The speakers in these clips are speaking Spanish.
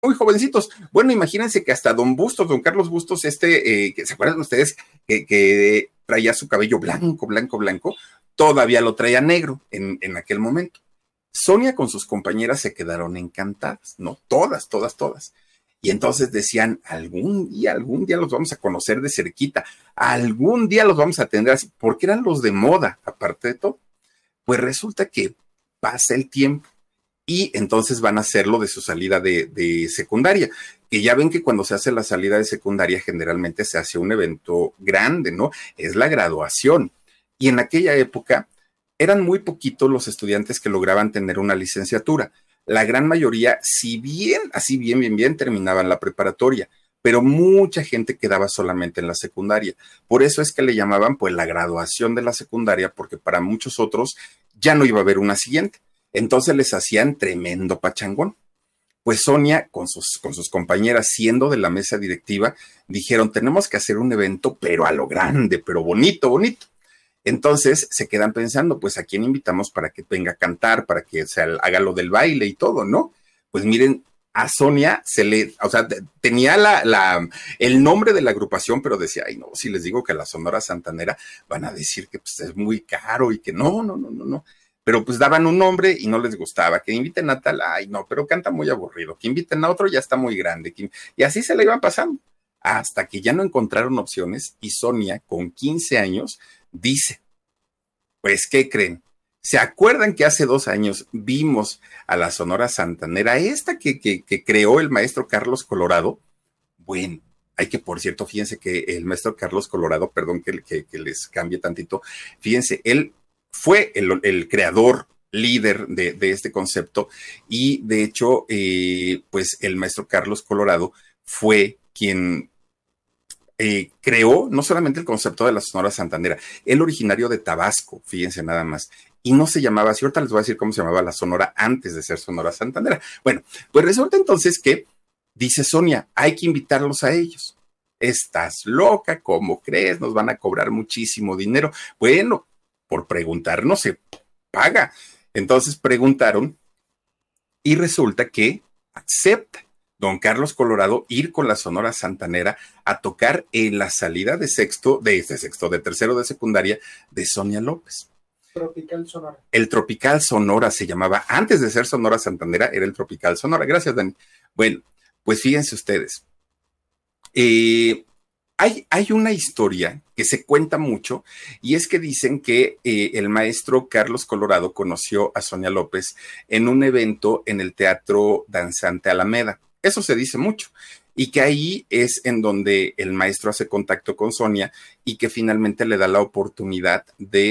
muy jovencitos. Bueno, imagínense que hasta don Bustos, don Carlos Bustos, que se acuerdan ustedes que traía su cabello blanco, blanco, blanco, todavía lo traía negro en aquel momento. Sonia con sus compañeras se quedaron encantadas, ¿no? Todas, todas, todas. Y entonces decían, algún día los vamos a conocer de cerquita, algún día los vamos a tener así, porque eran los de moda, aparte de todo. Pues resulta que pasa el tiempo y entonces van a hacerlo de su salida de secundaria. Que ya ven que cuando se hace la salida de secundaria generalmente se hace un evento grande, ¿no? Es la graduación. Y en aquella época eran muy poquitos los estudiantes que lograban tener una licenciatura. La gran mayoría, si bien, así bien, bien, bien, terminaban la preparatoria, pero mucha gente quedaba solamente en la secundaria. Por eso es que le llamaban pues la graduación de la secundaria, porque para muchos otros ya no iba a haber una siguiente. Entonces les hacían tremendo pachangón. Pues Sonia con sus compañeras, siendo de la mesa directiva, dijeron, tenemos que hacer un evento, pero a lo grande, pero bonito, bonito. Entonces se quedan pensando, pues a quién invitamos para que venga a cantar, para que se haga lo del baile y todo, ¿no? Pues miren, a Sonia o sea, tenía el nombre de la agrupación, pero decía, ay no, si les digo que la Sonora Santanera van a decir que pues, es muy caro y que no, no, no, no, no. Pero pues daban un nombre y no les gustaba, que inviten a tal, ay no, pero canta muy aburrido, que inviten a otro ya está muy grande, y así se le iban pasando, hasta que ya no encontraron opciones y Sonia, con 15 años, dice, pues, ¿qué creen? ¿Se acuerdan que hace 2 años vimos a la Sonora Santanera, esta que creó el maestro Carlos Colorado? Bueno, hay que, por cierto, fíjense que el maestro Carlos Colorado, perdón que les cambie tantito, fíjense, él fue el creador, líder de este concepto y de hecho, pues el maestro Carlos Colorado fue quien creó no solamente el concepto de la Sonora Santanera, él originario de Tabasco, fíjense nada más, y no se llamaba así, ahorita les voy a decir cómo se llamaba la Sonora antes de ser Sonora Santanera. Bueno, pues resulta entonces que, dice Sonia, hay que invitarlos a ellos. Estás loca, ¿cómo crees? Nos van a cobrar muchísimo dinero. Bueno, por preguntar no se paga. Entonces preguntaron y resulta que acepta don Carlos Colorado ir con la Sonora Santanera a tocar en la salida de tercero de secundaria de Sonia López. Tropical Sonora. El Tropical Sonora se llamaba, antes de ser Sonora Santanera, era el Tropical Sonora. Gracias, Dani. Bueno, pues fíjense ustedes, hay una historia que se cuenta mucho y es que dicen que el maestro Carlos Colorado conoció a Sonia López en un evento en el Teatro Danzante Alameda. Eso se dice mucho. Y que ahí es en donde el maestro hace contacto con Sonia y que finalmente le da la oportunidad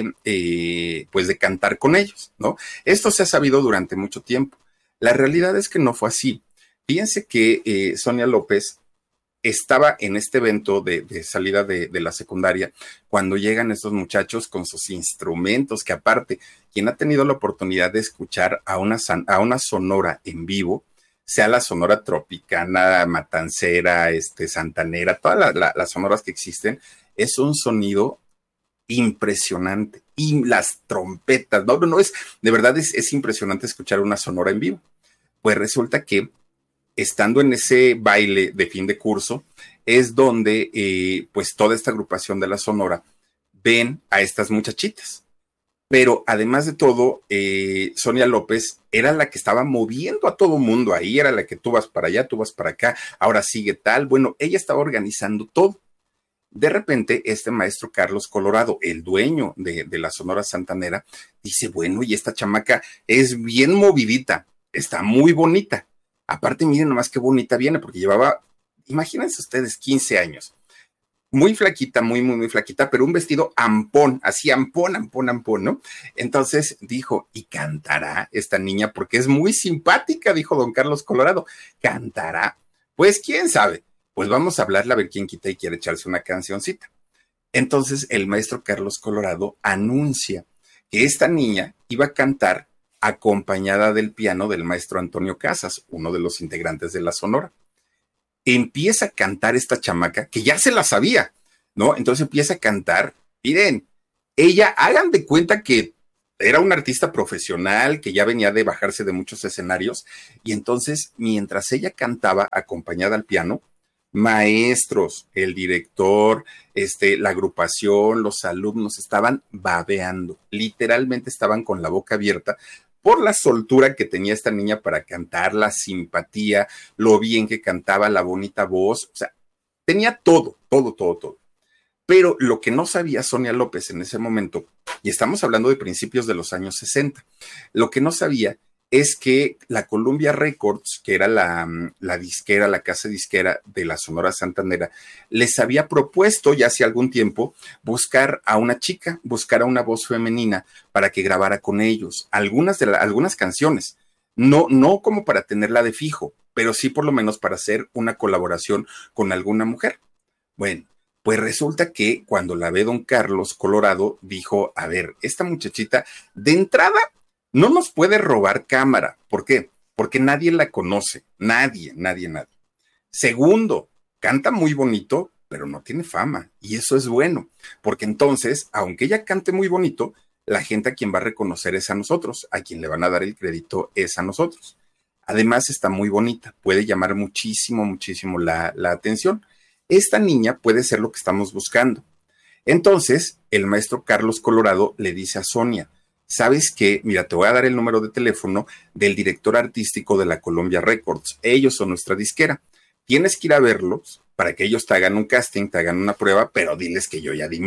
pues de cantar con ellos, ¿no? Esto se ha sabido durante mucho tiempo. La realidad es que no fue así. Fíjense que Sonia López estaba en este evento de salida de la secundaria cuando llegan estos muchachos con sus instrumentos, que aparte, quien ha tenido la oportunidad de escuchar a una sonora en vivo, sea la sonora tropicana, matancera, santanera, todas las sonoras que existen, es un sonido impresionante. Y las trompetas, no, de verdad es impresionante escuchar una sonora en vivo. Pues resulta que estando en ese baile de fin de curso, es donde pues toda esta agrupación de la Sonora ven a estas muchachitas. Pero además de todo, Sonia López era la que estaba moviendo a todo mundo ahí, era la que tú vas para allá, tú vas para acá, ahora sigue tal. Bueno, ella estaba organizando todo. De repente, este maestro Carlos Colorado, el dueño de la Sonora Santanera, dice, bueno, y esta chamaca es bien movidita, está muy bonita. Aparte, miren nomás qué bonita viene, porque llevaba, imagínense ustedes, 15 años. Muy flaquita, muy, muy, muy flaquita, pero un vestido ampón, así ampón, ampón, ampón, ¿no? Entonces dijo, ¿y cantará esta niña? Porque es muy simpática, dijo don Carlos Colorado. ¿Cantará? Pues quién sabe. Pues vamos a hablarle a ver quién quita y quiere echarse una cancioncita. Entonces el maestro Carlos Colorado anuncia que esta niña iba a cantar acompañada del piano del maestro Antonio Casas, uno de los integrantes de la Sonora. Empieza a cantar esta chamaca, que ya se la sabía, ¿no? Entonces empieza a cantar, miren, ella, hagan de cuenta que era una artista profesional que ya venía de bajarse de muchos escenarios y entonces mientras ella cantaba acompañada al piano, maestros, el director, la agrupación, los alumnos estaban babeando, literalmente estaban con la boca abierta por la soltura que tenía esta niña para cantar, la simpatía, lo bien que cantaba, la bonita voz, o sea, tenía todo, todo, todo, todo. Pero lo que no sabía Sonia López en ese momento, y estamos hablando de principios de los años 60, lo que no sabía es que la Columbia Records, que era la disquera, la casa disquera de la Sonora Santanera, les había propuesto ya hace algún tiempo buscar a una chica, buscar a una voz femenina para que grabara con ellos algunas canciones. No, no como para tenerla de fijo, pero sí por lo menos para hacer una colaboración con alguna mujer. Bueno, pues resulta que cuando la ve don Carlos Colorado, dijo, a ver, esta muchachita de entrada no nos puede robar cámara. ¿Por qué? Porque nadie la conoce. Nadie, nadie, nadie. Segundo, canta muy bonito, pero no tiene fama. Y eso es bueno, porque entonces, aunque ella cante muy bonito, la gente a quien va a reconocer es a nosotros, a quien le van a dar el crédito es a nosotros. Además, está muy bonita, puede llamar muchísimo, muchísimo la atención. Esta niña puede ser lo que estamos buscando. Entonces, el maestro Carlos Colorado le dice a Sonia, ¿sabes qué? Mira, te voy a dar el número de teléfono del director artístico de la Columbia Records. Ellos son nuestra disquera. Tienes que ir a verlos para que ellos te hagan un casting, te hagan una prueba, pero diles que yo ya di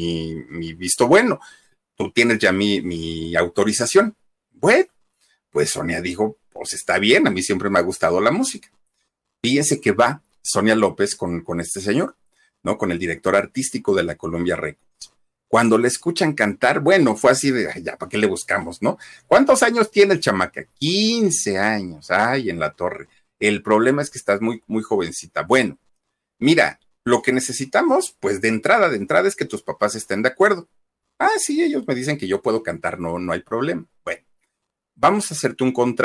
mi visto bueno. Tú tienes ya mi autorización. Bueno, pues Sonia dijo, pues está bien, a mí siempre me ha gustado la música. Fíjense que va Sonia López con este señor, ¿no? Con el director artístico de la Columbia Records. Cuando le escuchan cantar, bueno, fue así de, ay, ya, ¿para qué le buscamos, no? ¿Cuántos años tiene el chamaca? 15 años, ay, en la torre. El problema es que estás muy, muy jovencita. Bueno, mira, lo que necesitamos, pues de entrada es que tus papás estén de acuerdo. Ah, sí, ellos me dicen que yo puedo cantar, no, no hay problema. Bueno, vamos a hacerte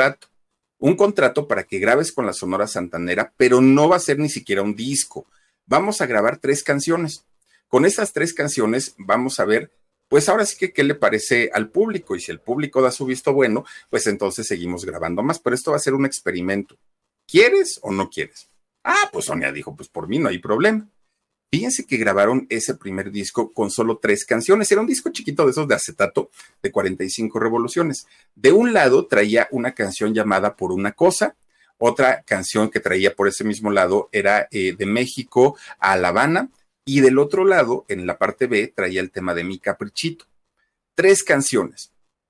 un contrato para que grabes con la Sonora Santanera, pero no va a ser ni siquiera un disco. Vamos a grabar 3 canciones. Con esas 3 canciones vamos a ver, pues ahora sí que qué le parece al público, y si el público da su visto bueno, pues entonces seguimos grabando más, pero esto va a ser un experimento. ¿Quieres o no quieres? Ah, pues Sonia dijo, pues por mí no hay problema. Fíjense que grabaron ese primer disco con solo 3 canciones. Era un disco chiquito de esos de acetato de 45 revoluciones. De un lado traía una canción llamada Por una cosa. Otra canción que traía por ese mismo lado era de México a La Habana. Y del otro lado, en la parte B, traía el tema de Mi Caprichito. 3 canciones.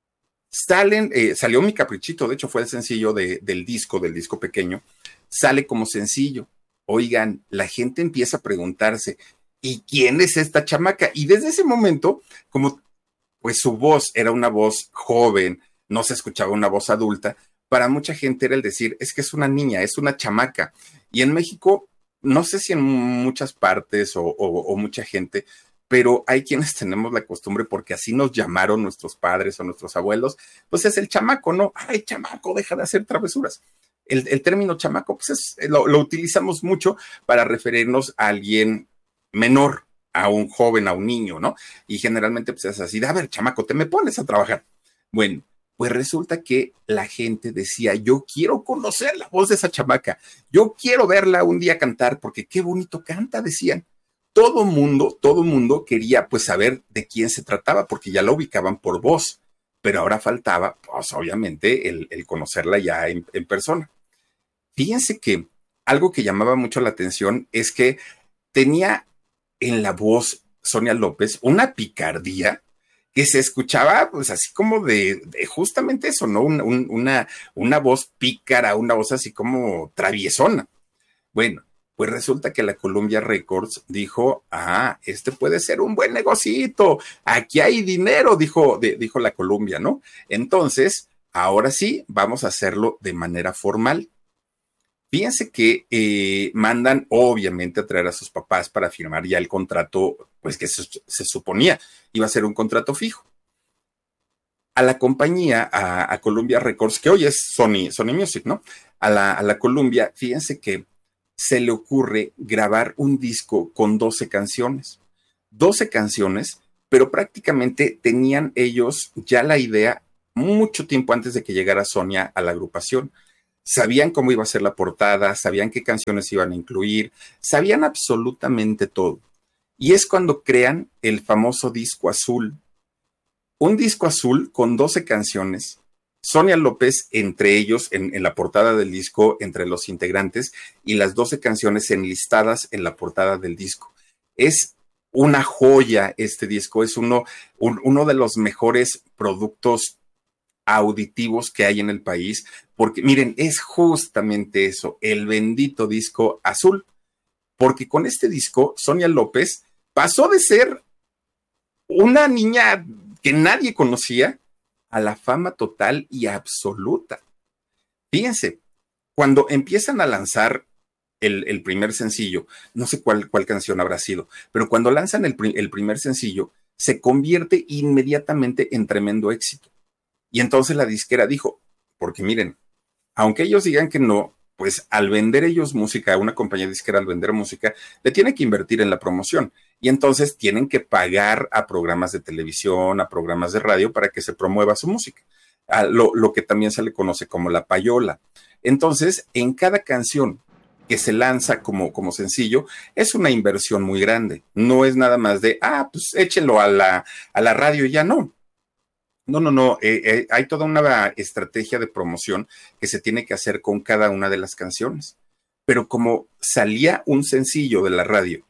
Salió Mi Caprichito, de hecho fue el sencillo del disco pequeño. Sale como sencillo. Oigan, la gente empieza a preguntarse, ¿y quién es esta chamaca? Y desde ese momento, como pues su voz era una voz joven, no se escuchaba una voz adulta, para mucha gente era el decir, es que es una niña, es una chamaca. Y en México, no sé si en muchas partes o mucha gente, pero hay quienes tenemos la costumbre, porque así nos llamaron nuestros padres o nuestros abuelos, pues es el chamaco, ¿no? Ay, chamaco, deja de hacer travesuras. El término chamaco, pues lo utilizamos mucho para referirnos a alguien menor, a un joven, a un niño, ¿no? Y generalmente pues es así, de, a ver, chamaco, te me pones a trabajar. Bueno, pues resulta que la gente decía, yo quiero conocer la voz de esa chamaca, yo quiero verla un día cantar, porque qué bonito canta, decían. Todo mundo quería pues saber de quién se trataba, porque ya la ubicaban por voz, pero ahora faltaba, pues obviamente, el conocerla ya en persona. Fíjense que algo que llamaba mucho la atención es que tenía en la voz Sonia López una picardía que se escuchaba pues así como de justamente eso, ¿no? Una voz pícara, una voz así como traviesona. Bueno, pues resulta que la Columbia Records dijo, este puede ser un buen negocito, aquí hay dinero, dijo la Columbia, ¿no? Entonces, ahora sí, vamos a hacerlo de manera formal. Fíjense que mandan obviamente a traer a sus papás para firmar ya el contrato, pues que se suponía iba a ser un contrato fijo. A la compañía, a Columbia Records, que hoy es Sony Music, ¿no? A la Columbia, fíjense que se le ocurre grabar un disco con 12 canciones. 12 canciones, pero prácticamente tenían ellos ya la idea mucho tiempo antes de que llegara Sonia a la agrupación. Sabían cómo iba a ser la portada, sabían qué canciones iban a incluir, sabían absolutamente todo. Y es cuando crean el famoso disco azul. Un disco azul con 12 canciones. Sonia López, entre ellos, en la portada del disco, entre los integrantes, y las 12 canciones enlistadas en la portada del disco. Es una joya este disco, es uno de los mejores productos auditivos que hay en el país, porque miren, es justamente eso, el bendito disco azul, porque con este disco Sonia López pasó de ser una niña que nadie conocía a la fama total y absoluta. Fíjense, cuando empiezan a lanzar el primer sencillo, no sé cuál canción habrá sido, pero cuando lanzan el primer sencillo, se convierte inmediatamente en tremendo éxito. Y entonces la disquera dijo, porque miren, aunque ellos digan que no, pues al vender ellos música, una compañía disquera al vender música, le tiene que invertir en la promoción. Y entonces tienen que pagar a programas de televisión, a programas de radio para que se promueva su música. Lo que también se le conoce como la payola. Entonces, en cada canción que se lanza como sencillo, es una inversión muy grande. No es nada más de, pues échenlo a la radio y ya no. No. Hay toda una estrategia de promoción que se tiene que hacer con cada una de las canciones. Pero como salía un sencillo de la radio,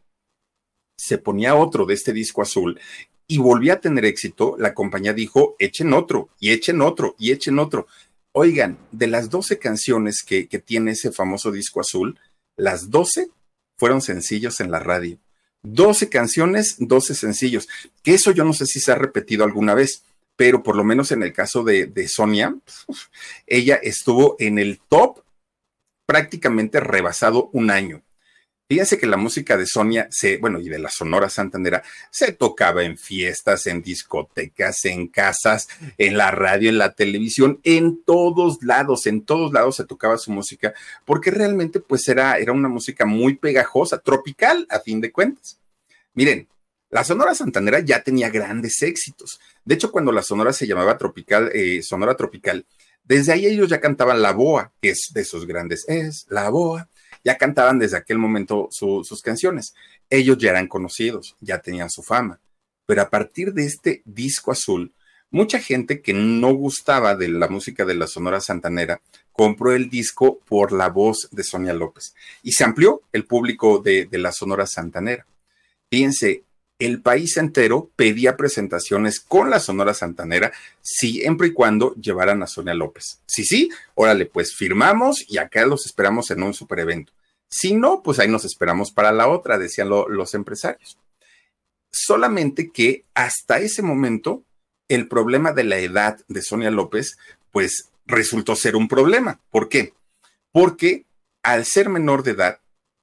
se ponía otro de este disco azul y volvía a tener éxito, la compañía dijo, echen otro, y echen otro, y echen otro. Oigan, de las 12 canciones que tiene ese famoso disco azul, las 12 fueron sencillos en la radio. 12 canciones, 12 sencillos. Que eso yo no sé si se ha repetido alguna vez, pero por lo menos en el caso de Sonia, ella estuvo en el top prácticamente rebasado un año. Fíjense que la música de Sonia, y de la Sonora Santanera, se tocaba en fiestas, en discotecas, en casas, en la radio, en la televisión, en todos lados se tocaba su música, porque realmente pues era una música muy pegajosa, tropical a fin de cuentas. Miren, la Sonora Santanera ya tenía grandes éxitos. De hecho, cuando la Sonora se llamaba Sonora Tropical, desde ahí ellos ya cantaban La Boa, que es de sus grandes, es La Boa. Ya cantaban desde aquel momento sus canciones. Ellos ya eran conocidos, ya tenían su fama. Pero a partir de este disco azul, mucha gente que no gustaba de la música de la Sonora Santanera compró el disco por la voz de Sonia López. Y se amplió el público de la Sonora Santanera. Fíjense, el país entero pedía presentaciones con la Sonora Santanera, siempre y cuando llevaran a Sonia López. Sí, órale, pues firmamos y acá los esperamos en un super evento. Si no, pues ahí nos esperamos para la otra, decían los empresarios. Solamente que hasta ese momento, el problema de la edad de Sonia López, pues resultó ser un problema. ¿Por qué? Porque al ser menor de edad,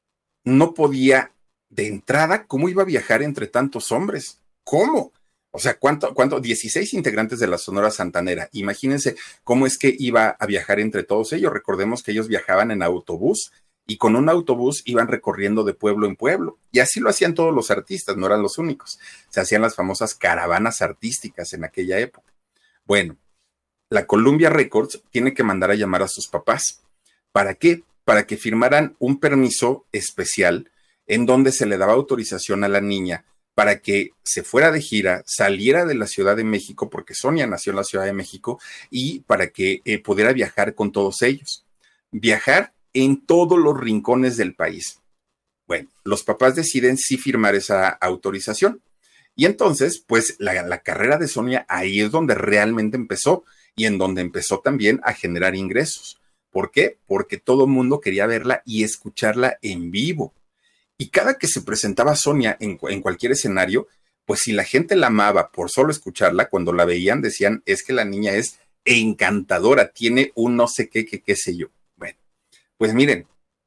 no podía. De entrada, ¿cómo iba a viajar entre tantos hombres? ¿Cómo? O sea, ¿cuánto? 16 integrantes de la Sonora Santanera. Imagínense cómo es que iba a viajar entre todos ellos. Recordemos que ellos viajaban en autobús y con un autobús iban recorriendo de pueblo en pueblo. Y así lo hacían todos los artistas, no eran los únicos. Se hacían las famosas caravanas artísticas en aquella época. Bueno, la Columbia Records tiene que mandar a llamar a sus papás. ¿Para qué? Para que firmaran un permiso especial en donde se le daba autorización a la niña para que se fuera de gira, saliera de la Ciudad de México, porque Sonia nació en la Ciudad de México, y para que pudiera viajar con todos ellos. Viajar en todos los rincones del país. Bueno, los papás deciden sí firmar esa autorización. Y entonces, pues la carrera de Sonia ahí es donde realmente empezó y en donde empezó también a generar ingresos. ¿Por qué? Porque todo el mundo quería verla y escucharla en vivo. Y cada que se presentaba Sonia en cualquier escenario, pues si la gente la amaba por solo escucharla, cuando la veían decían, es que la niña es encantadora, tiene un no sé qué sé yo. Bueno, pues miren,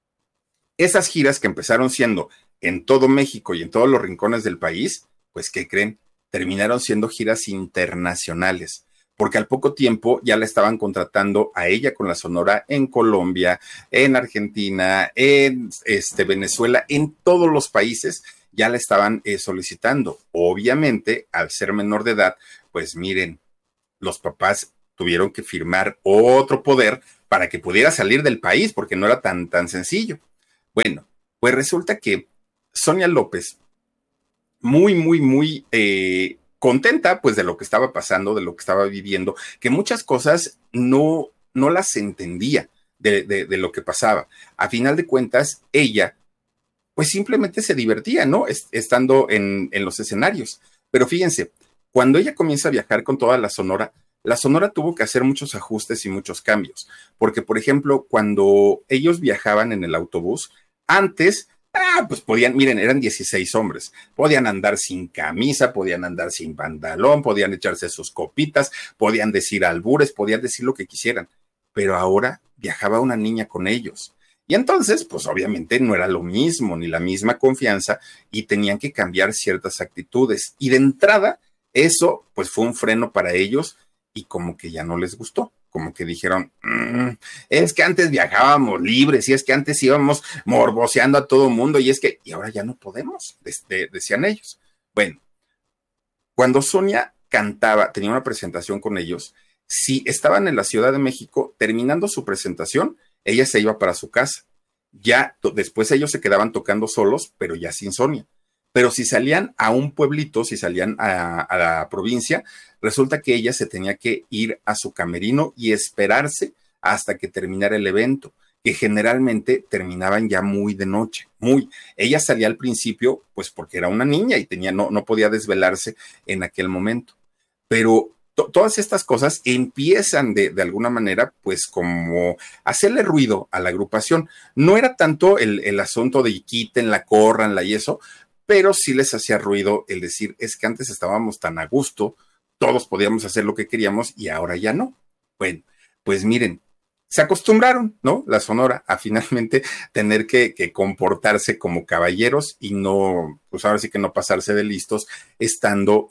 esas giras que empezaron siendo en todo México y en todos los rincones del país, pues ¿qué creen? Terminaron siendo giras internacionales. Porque al poco tiempo ya la estaban contratando a ella con la Sonora en Colombia, en Argentina, en Venezuela, en todos los países ya la estaban solicitando. Obviamente, al ser menor de edad, pues miren, los papás tuvieron que firmar otro poder para que pudiera salir del país, porque no era tan sencillo. Bueno, pues resulta que Sonia López, muy contenta pues de lo que estaba pasando, de lo que estaba viviendo, que muchas cosas no las entendía de lo que pasaba. A final de cuentas, ella pues simplemente se divertía, ¿no? Estando en los escenarios. Pero fíjense, cuando ella comienza a viajar con toda la Sonora tuvo que hacer muchos ajustes y muchos cambios, porque por ejemplo, cuando ellos viajaban en el autobús, antes, pues podían, miren, eran 16 hombres, podían andar sin camisa, podían andar sin pantalón, podían echarse sus copitas, podían decir albures, podían decir lo que quisieran, pero ahora viajaba una niña con ellos. Y entonces, pues obviamente no era lo mismo, ni la misma confianza, y tenían que cambiar ciertas actitudes. Y de entrada, eso pues fue un freno para ellos y como que ya no les gustó, como que dijeron, es que antes viajábamos libres y es que antes íbamos morboseando a todo mundo y ahora ya no podemos, decían ellos. Bueno, cuando Sonia cantaba, tenía una presentación con ellos, si estaban en la Ciudad de México, terminando su presentación, ella se iba para su casa. Ya después ellos se quedaban tocando solos, pero ya sin Sonia. Pero si salían a un pueblito, si salían a la provincia, resulta que ella se tenía que ir a su camerino y esperarse hasta que terminara el evento, que generalmente terminaban ya muy de noche, muy. Ella salía al principio, pues porque era una niña y no podía desvelarse en aquel momento. Pero todas estas cosas empiezan de alguna manera, pues como hacerle ruido a la agrupación. No era tanto el asunto de quítenla, córranla y eso, pero sí les hacía ruido el decir, es que antes estábamos tan a gusto, todos podíamos hacer lo que queríamos y ahora ya no. Bueno, pues miren, se acostumbraron, ¿no? La Sonora a finalmente tener que comportarse como caballeros y no, pues ahora sí que no pasarse de listos estando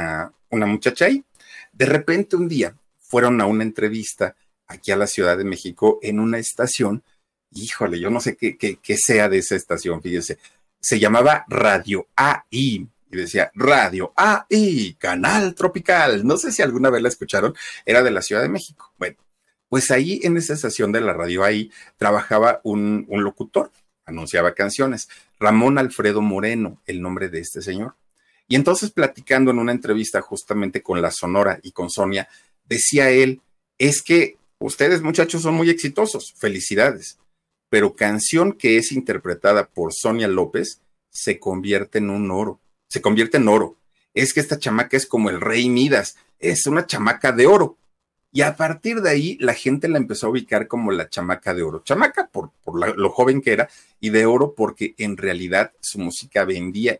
una muchacha ahí. De repente un día fueron a una entrevista aquí a la Ciudad de México en una estación, híjole, yo no sé qué sea de esa estación, fíjense, se llamaba Radio AI y decía Radio AI, Canal Tropical, no sé si alguna vez la escucharon, era de la Ciudad de México. Bueno, pues ahí en esa estación de la Radio AI trabajaba un locutor, anunciaba canciones, Ramón Alfredo Moreno, el nombre de este señor. Y entonces platicando en una entrevista justamente con la Sonora y con Sonia, decía él, es que ustedes muchachos son muy exitosos, felicidades, pero canción que es interpretada por Sonia López se convierte en un oro, se convierte en oro. Es que esta chamaca es como el rey Midas, es una chamaca de oro. Y a partir de ahí la gente la empezó a ubicar como la chamaca de oro. Chamaca por lo joven que era y de oro porque en realidad su música vendía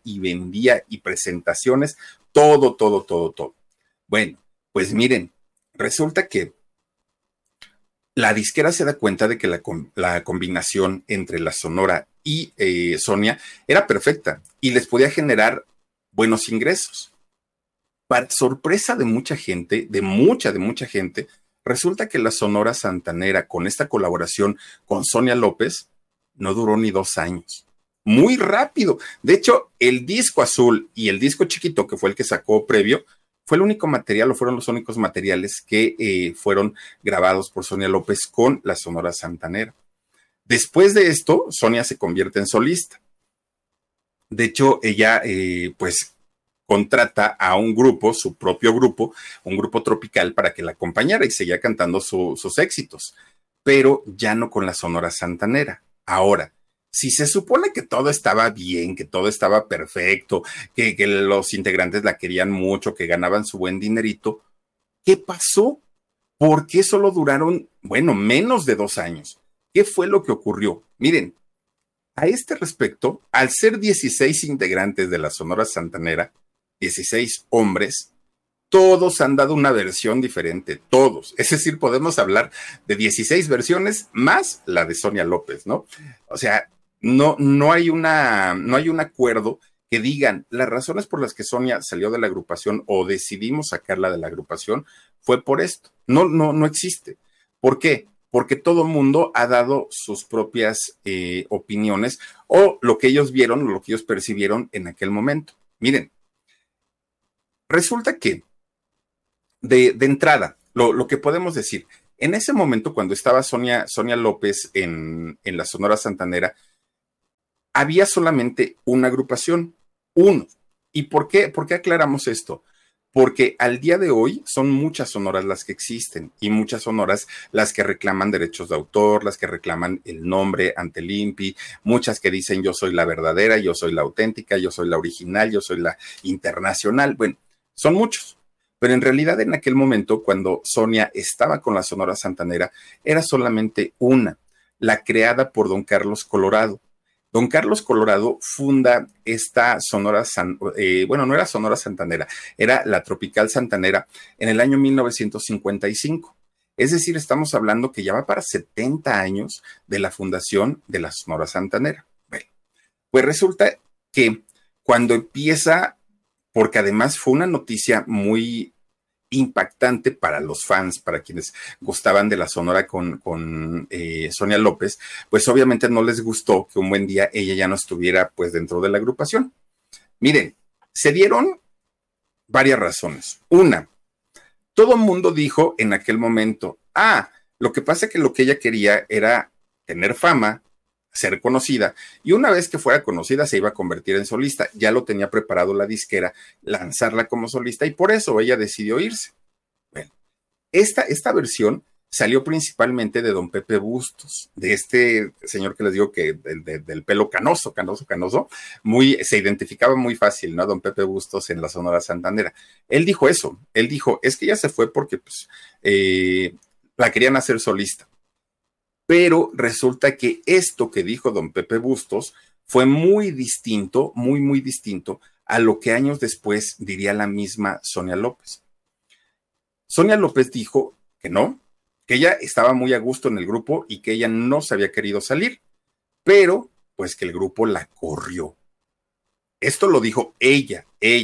y presentaciones, todo. Bueno, pues miren, resulta que la disquera se da cuenta de que la combinación entre la Sonora y Sonia era perfecta y les podía generar buenos ingresos. Para sorpresa de mucha gente, de mucha gente, resulta que la Sonora Santanera, con esta colaboración con Sonia López, no duró ni 2 años. Muy rápido. De hecho, el disco azul y el disco chiquito, que fue el que sacó previo, fue el único material o fueron los únicos materiales que fueron grabados por Sonia López con la Sonora Santanera. Después de esto, Sonia se convierte en solista. De hecho, ella, pues, contrata a un grupo, su propio grupo, un grupo tropical para que la acompañara y seguía cantando sus éxitos, pero ya no con la Sonora Santanera. Ahora, si se supone que todo estaba bien, que todo estaba perfecto, que los integrantes la querían mucho, que ganaban su buen dinerito, ¿qué pasó? ¿Por qué solo duraron, bueno, menos de 2 años? ¿Qué fue lo que ocurrió? Miren, a este respecto, al ser 16 integrantes de la Sonora Santanera, 16 hombres, todos han dado una versión diferente, todos. Es decir, podemos hablar de 16 versiones más la de Sonia López, ¿no? O sea, no hay un acuerdo que digan las razones por las que Sonia salió de la agrupación o decidimos sacarla de la agrupación fue por esto. No existe. ¿Por qué? porque todo mundo ha dado sus propias opiniones o lo que ellos vieron, o lo que ellos percibieron en aquel momento. Miren, resulta que de entrada, lo que podemos decir, en ese momento cuando estaba Sonia López en la Sonora Santanera, había solamente una agrupación, uno. ¿Y por qué aclaramos esto? Porque al día de hoy son muchas sonoras las que existen y muchas sonoras las que reclaman derechos de autor, las que reclaman el nombre ante el INPI, muchas que dicen yo soy la verdadera, yo soy la auténtica, yo soy la original, yo soy la internacional. Bueno, son muchos. Pero en realidad en aquel momento, cuando Sonia estaba con la Sonora Santanera, era solamente una, la creada por don Carlos Colorado. Don Carlos Colorado funda esta bueno, no era Sonora Santanera, era la Tropical Santanera en el año 1955. Es decir, estamos hablando que ya va para 70 años de la fundación de la Sonora Santanera. Bueno, pues resulta que cuando empieza, porque además fue una noticia muy impactante para los fans, para quienes gustaban de la Sonora con Sonia López, pues obviamente no les gustó que un buen día ella ya no estuviera pues dentro de la agrupación. Miren, se dieron varias razones. Una, todo el mundo dijo en aquel momento, lo que pasa es que lo que ella quería era tener fama, ser conocida, y una vez que fuera conocida se iba a convertir en solista. Ya lo tenía preparado la disquera, lanzarla como solista, y por eso ella decidió irse. Bueno, esta versión salió principalmente de don Pepe Bustos, de este señor que les digo que del pelo canoso, se identificaba muy fácil, ¿no? Don Pepe Bustos en la Sonora Santanera. Él dijo eso, él dijo, es que ella se fue porque pues, la querían hacer solista. Pero resulta que esto que dijo don Pepe Bustos fue muy distinto, muy distinto a lo que años después diría la misma Sonia López. Sonia López dijo que no, que ella estaba muy a gusto en el grupo y que ella no se había querido salir, pero pues que el grupo la corrió. Esto lo dijo ella.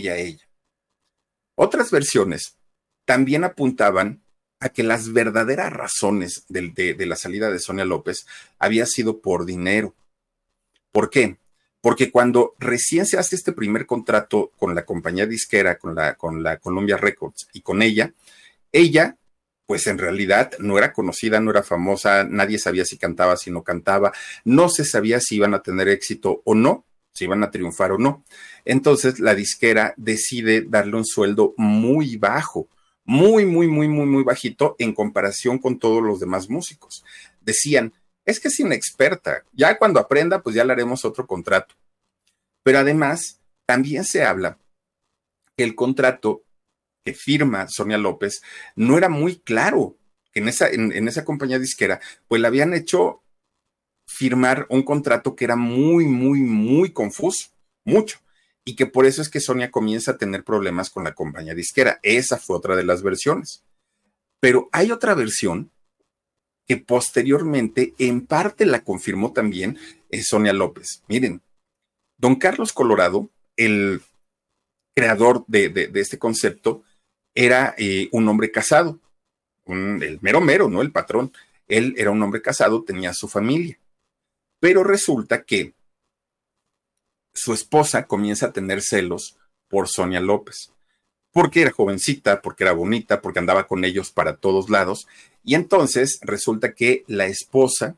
Otras versiones también apuntaban a que las verdaderas razones de la salida de Sonia López había sido por dinero. ¿Por qué? Porque cuando recién se hace este primer contrato con la compañía disquera, con la Columbia Records y con ella, pues en realidad no era conocida, no era famosa, nadie sabía si cantaba, si no cantaba, no se sabía si iban a tener éxito o no, si iban a triunfar o no. Entonces la disquera decide darle un sueldo muy bajo, muy bajito en comparación con todos los demás músicos. Decían, es que es inexperta, ya cuando aprenda, pues ya le haremos otro contrato. Pero además, también se habla que el contrato que firma Sonia López no era muy claro, que en esa compañía disquera, pues le habían hecho firmar un contrato que era muy confuso, mucho. Y que por eso es que Sonia comienza a tener problemas con la compañía disquera. Esa fue otra de las versiones. Pero hay otra versión que posteriormente en parte la confirmó también Sonia López. Miren, don Carlos Colorado, el creador de este concepto, era un hombre casado, el mero, ¿no? El patrón. Él era un hombre casado, tenía su familia. Pero resulta que su esposa comienza a tener celos por Sonia López, porque era jovencita, porque era bonita, porque andaba con ellos para todos lados, y entonces resulta que la esposa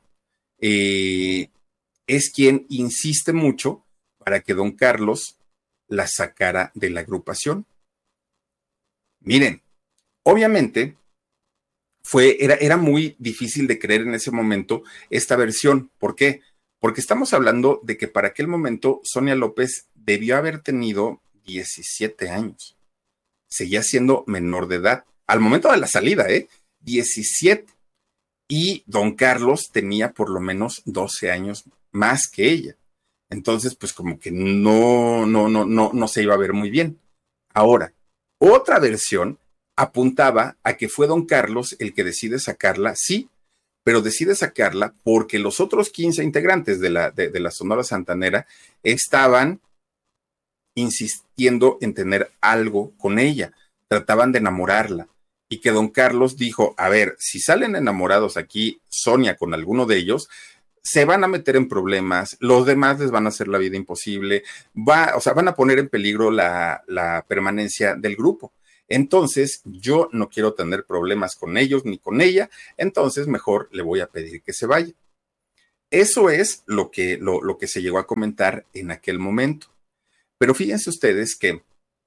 es quien insiste mucho para que don Carlos la sacara de la agrupación. Miren, obviamente era muy difícil de creer en ese momento esta versión. ¿Por qué? Porque estamos hablando de que para aquel momento Sonia López debió haber tenido 17 años. Seguía siendo menor de edad. Al momento de la salida, 17. Y don Carlos tenía por lo menos 12 años más que ella. Entonces, pues como que no se iba a ver muy bien. Ahora, otra versión apuntaba a que fue don Carlos el que decide sacarla, sí, pero decide sacarla porque los otros 15 integrantes de la Sonora Santanera estaban insistiendo en tener algo con ella, trataban de enamorarla. y que don Carlos dijo, a ver, si salen enamorados aquí Sonia con alguno de ellos, se van a meter en problemas, los demás les van a hacer la vida imposible, o sea, van a poner en peligro la permanencia del grupo. Entonces, yo no quiero tener problemas con ellos ni con ella, entonces mejor le voy a pedir que se vaya. Eso es lo que se llegó a comentar en aquel momento. Pero fíjense ustedes que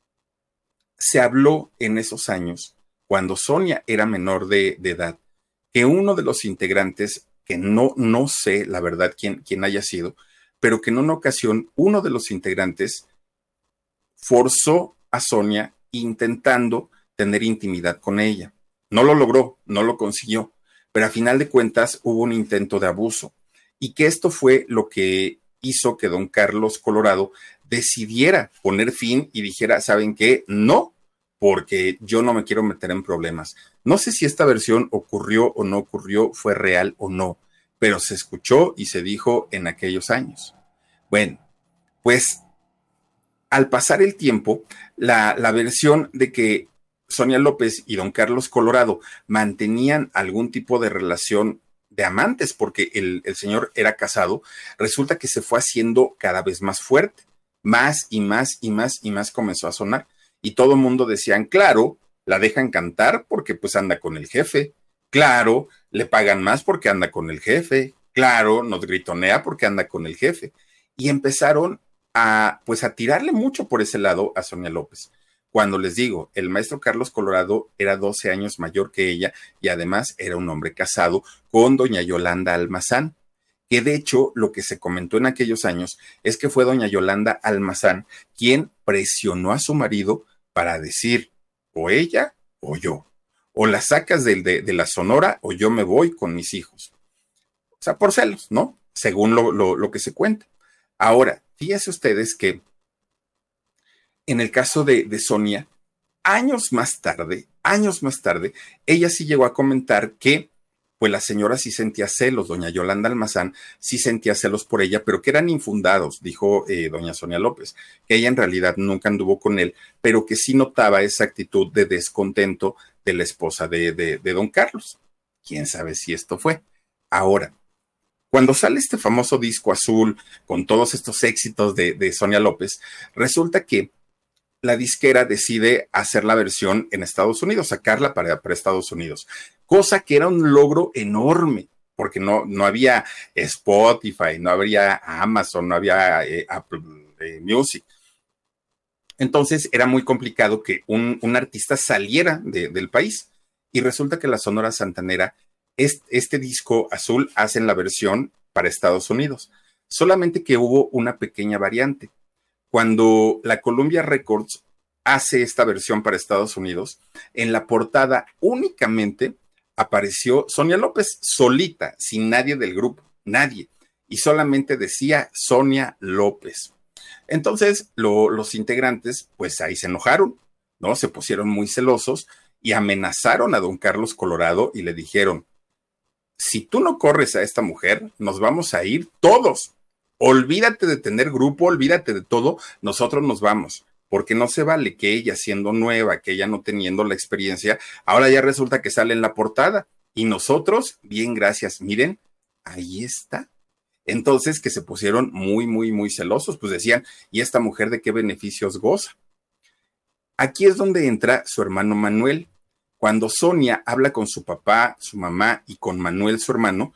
se habló en esos años, cuando Sonia era menor de edad, que uno de los integrantes, que no sé la verdad quién haya sido, pero que en una ocasión uno de los integrantes forzó a Sonia intentando tener intimidad con ella. No lo logró, no lo consiguió, pero a final de cuentas hubo un intento de abuso y que esto fue lo que hizo que don Carlos Colorado decidiera poner fin y dijera, ¿saben qué? No, porque yo no me quiero meter en problemas. No sé si esta versión ocurrió o no ocurrió, fue real o no, pero se escuchó y se dijo en aquellos años. Bueno, pues al pasar el tiempo, la versión de que Sonia López y don Carlos Colorado mantenían algún tipo de relación de amantes, porque el señor era casado, resulta que se fue haciendo cada vez más fuerte, más y más y más y más comenzó a sonar. Y todo el mundo decían, claro, la dejan cantar porque pues anda con el jefe, claro, le pagan más porque anda con el jefe, claro, nos gritonea porque anda con el jefe. Y empezaron a tirarle mucho por ese lado a Sonia López. Cuando les digo, el maestro Carlos Colorado era 12 años mayor que ella y además era un hombre casado con doña Yolanda Almazán, que de hecho lo que se comentó en aquellos años es que fue doña Yolanda Almazán quien presionó a su marido para decir o ella o yo, o la sacas de la Sonora o yo me voy con mis hijos. O sea, por celos, ¿no? Según lo que se cuenta. Ahora, fíjense ustedes que en el caso de Sonia, años más tarde, ella sí llegó a comentar que pues la señora sí sentía celos, doña Yolanda Almazán sí sentía celos por ella, pero que eran infundados, dijo doña Sonia López, que ella en realidad nunca anduvo con él, pero que sí notaba esa actitud de descontento de la esposa de don Carlos. ¿Quién sabe si esto fue? Ahora, cuando sale este famoso disco azul con todos estos éxitos de Sonia López, resulta que la disquera decide hacer la versión en Estados Unidos, sacarla para Estados Unidos, cosa que era un logro enorme, porque no había Spotify, no había Amazon, no había Apple Music. Entonces era muy complicado que un artista saliera del país. Y resulta que la Sonora Santanera, este disco azul, hacen la versión para Estados Unidos. Solamente que hubo una pequeña variante. Cuando la Columbia Records hace esta versión para Estados Unidos, en la portada únicamente apareció Sonia López solita, sin nadie del grupo, nadie. Y solamente decía Sonia López. Entonces, los integrantes, pues ahí se enojaron, ¿no? Se pusieron muy celosos y amenazaron a don Carlos Colorado y le dijeron, si tú no corres a esta mujer, nos vamos a ir todos. Olvídate de tener grupo, olvídate de todo, nosotros nos vamos, porque no se vale que ella siendo nueva, que ella no teniendo la experiencia, ahora ya resulta que sale en la portada y nosotros, bien, gracias, miren, ahí está. Entonces que se pusieron muy celosos, pues decían, ¿y esta mujer de qué beneficios goza? Aquí es donde entra su hermano Manuel. Cuando Sonia habla con su papá, su mamá y con Manuel, su hermano,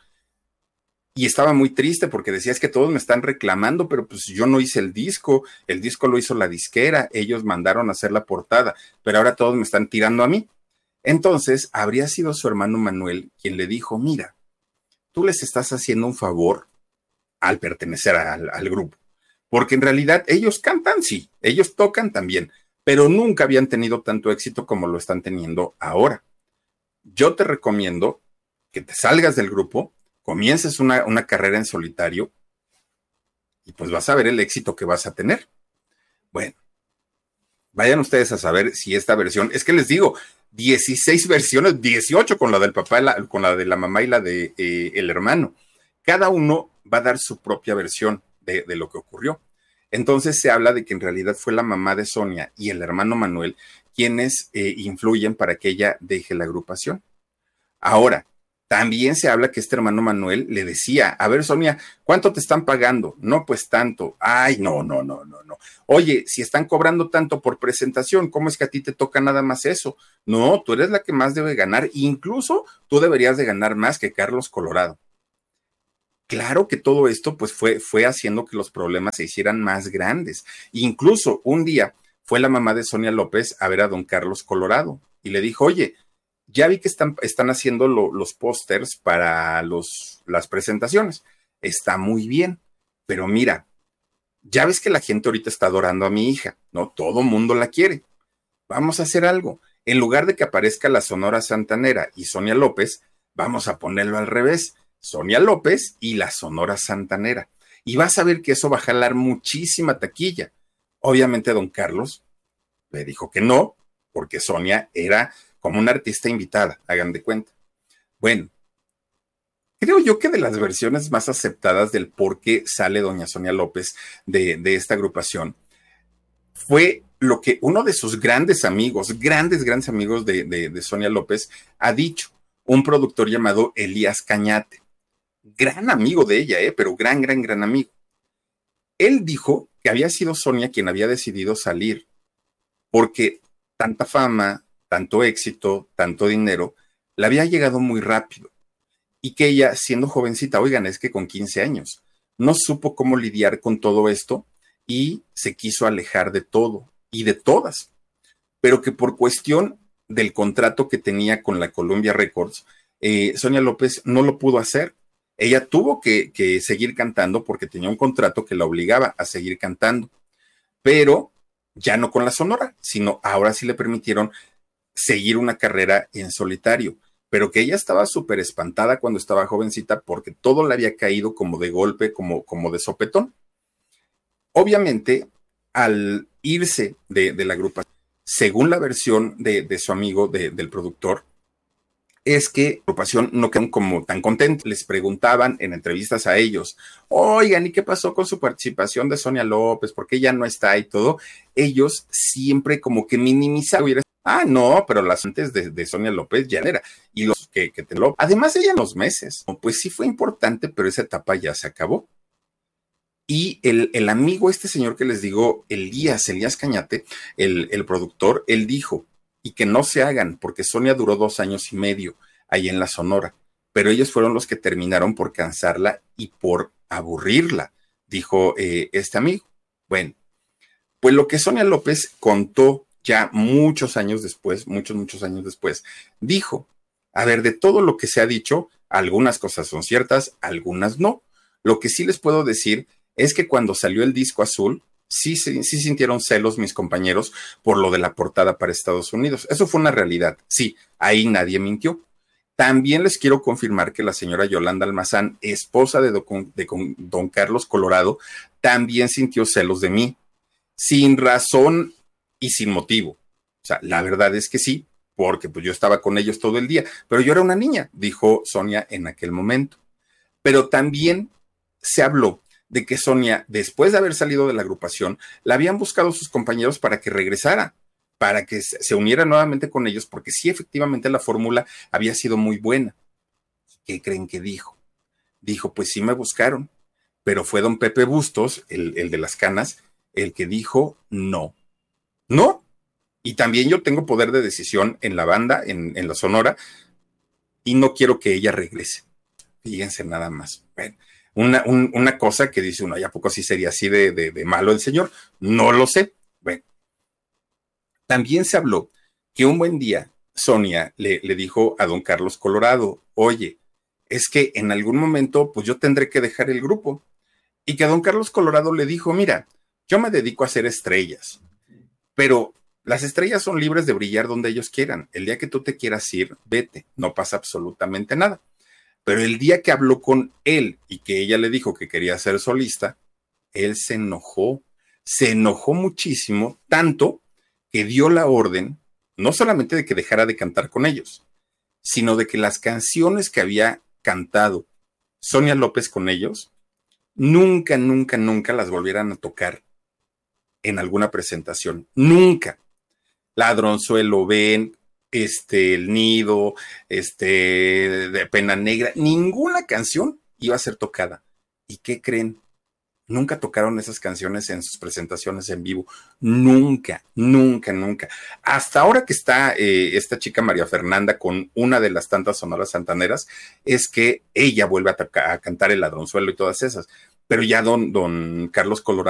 y estaba muy triste porque decía, es que todos me están reclamando, pero pues yo no hice el disco lo hizo la disquera, ellos mandaron a hacer la portada, pero ahora todos me están tirando a mí. Entonces, habría sido su hermano Manuel quien le dijo, mira, tú les estás haciendo un favor al pertenecer al grupo, porque en realidad ellos cantan, sí, ellos tocan también, pero nunca habían tenido tanto éxito como lo están teniendo ahora. Yo te recomiendo que te salgas del grupo, comiences una carrera en solitario y pues vas a ver el éxito que vas a tener. Bueno, vayan ustedes a saber si esta versión, es que les digo, 16 versiones, 18 con la del papá, con la de la mamá y la de el hermano. Cada uno va a dar su propia versión de lo que ocurrió. Entonces se habla de que en realidad fue la mamá de Sonia y el hermano Manuel quienes influyen para que ella deje la agrupación. Ahora, también se habla que este hermano Manuel le decía, a ver, Sonia, ¿cuánto te están pagando? No, pues tanto. Ay, no, no, no, no, no. Oye, si están cobrando tanto por presentación, ¿cómo es que a ti te toca nada más eso? No, tú eres la que más debe ganar. Incluso tú deberías de ganar más que Carlos Colorado. Claro que todo esto pues fue haciendo que los problemas se hicieran más grandes. Incluso un día fue la mamá de Sonia López a ver a don Carlos Colorado y le dijo, oye, ya vi que están haciendo los pósters para las presentaciones. Está muy bien, pero mira, ya ves que la gente ahorita está adorando a mi hija, ¿no? Todo mundo la quiere. Vamos a hacer algo. En lugar de que aparezca la Sonora Santanera y Sonia López, vamos a ponerlo al revés. Sonia López y la Sonora Santanera. Y vas a ver que eso va a jalar muchísima taquilla. Obviamente don Carlos le dijo que no, porque Sonia era como una artista invitada, hagan de cuenta. Bueno, creo yo que de las versiones más aceptadas del por qué sale doña Sonia López de esta agrupación, fue lo que uno de sus grandes amigos, grandes amigos de Sonia López, ha dicho, un productor llamado Elías Cañate. Gran amigo de ella, pero gran amigo. Él dijo que había sido Sonia quien había decidido salir, porque tanta fama, tanto éxito, tanto dinero, le había llegado muy rápido. Y que ella, siendo jovencita, oigan, es que con 15 años, no supo cómo lidiar con todo esto y se quiso alejar de todo y de todas. Pero que por cuestión del contrato que tenía con la Columbia Records, Sonia López no lo pudo hacer. Ella tuvo que seguir cantando porque tenía un contrato que la obligaba a seguir cantando, pero ya no con la Sonora, sino ahora sí le permitieron seguir una carrera en solitario, pero que ella estaba súper espantada cuando estaba jovencita porque todo le había caído como de golpe, como de sopetón. Obviamente, al irse de la agrupación, según la versión de su amigo, del productor, es que la agrupación no quedaron como tan contentos. Les preguntaban en entrevistas a ellos, oigan, ¿y qué pasó con su participación de Sonia López? ¿Por qué ya no está y todo? Ellos siempre como que minimizaban. Ah, no, pero las antes de Sonia López ya era. Y los que tenía. Además, ella en los meses. Pues sí fue importante, pero esa etapa ya se acabó. Y el amigo, este señor que les digo, Elías Cañate, el productor, él dijo, y que no se hagan, porque Sonia duró 2 años y medio ahí en la Sonora, pero ellos fueron los que terminaron por cansarla y por aburrirla, dijo este amigo. Bueno, pues lo que Sonia López contó ya muchos años después, muchos años después, dijo, a ver, de todo lo que se ha dicho, algunas cosas son ciertas, algunas no. Lo que sí les puedo decir es que cuando salió el disco azul, sí sintieron celos mis compañeros por lo de la portada para Estados Unidos. Eso fue una realidad. Sí, ahí nadie mintió. También les quiero confirmar que la señora Yolanda Almazán, esposa de don Carlos Colorado, también sintió celos de mí, sin razón y sin motivo. O sea, la verdad es que sí, porque pues yo estaba con ellos todo el día, pero yo era una niña, dijo Sonia en aquel momento. Pero también se habló de que Sonia, después de haber salido de la agrupación, la habían buscado sus compañeros para que regresara, para que se uniera nuevamente con ellos, porque sí, efectivamente la fórmula había sido muy buena. ¿Qué creen que dijo? Dijo, pues sí me buscaron, pero fue don Pepe Bustos, el de las canas, el que dijo no. No. Y también yo tengo poder de decisión en la banda, en la Sonora, y no quiero que ella regrese. Fíjense nada más. Bueno, una cosa que dice uno, ¿y a poco sí sería así de malo el señor? No lo sé. Bueno, también se habló que un buen día Sonia le dijo a don Carlos Colorado, oye, es que en algún momento pues yo tendré que dejar el grupo. Y que don Carlos Colorado le dijo, mira, yo me dedico a hacer estrellas, pero las estrellas son libres de brillar donde ellos quieran. El día que tú te quieras ir, vete, no pasa absolutamente nada. Pero el día que habló con él y que ella le dijo que quería ser solista, él se enojó muchísimo, tanto que dio la orden, no solamente de que dejara de cantar con ellos, sino de que las canciones que había cantado Sonia López con ellos, nunca las volvieran a tocar en alguna presentación. Nunca. Ladronzuelo ven, el nido, de Pena Negra, ninguna canción iba a ser tocada. ¿Y qué creen? Nunca tocaron esas canciones en sus presentaciones en vivo. Nunca, nunca, nunca. Hasta ahora que está esta chica María Fernanda con una de las tantas sonoras santaneras, es que ella vuelve a cantar El Ladronzuelo y todas esas. Pero ya don Carlos Colorado